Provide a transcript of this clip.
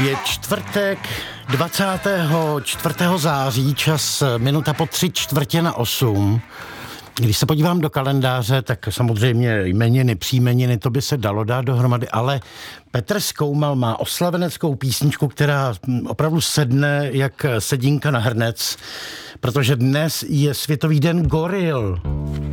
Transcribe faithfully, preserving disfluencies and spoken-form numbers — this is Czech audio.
Je čtvrtek dvacátého čtvrtého září, čas minuta po tři čtvrtě na osm. Když se podívám do kalendáře, tak samozřejmě jmeniny, příjmeniny, to by se dalo dát dohromady, ale Petr Zkoumal má oslaveneckou písničku, která opravdu sedne jak sedínka na hrnec, protože dnes je Světový den goril.